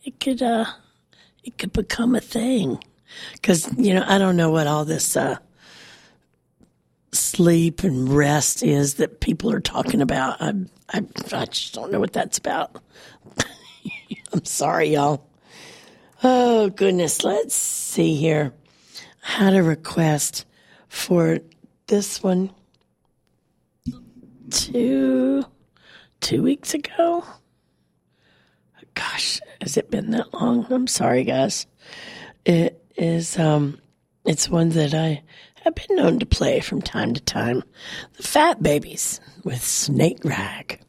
it could become a thing. Because, I don't know what all this sleep and rest is that people are talking about. I just don't know what that's about. I'm sorry, y'all. Oh, goodness. Let's see here. I had a request for this one 2 weeks ago. Gosh, has it been that long? I'm sorry, guys. It is, it's one that I have been known to play from time to time. The Fat Babies with Snake Rag.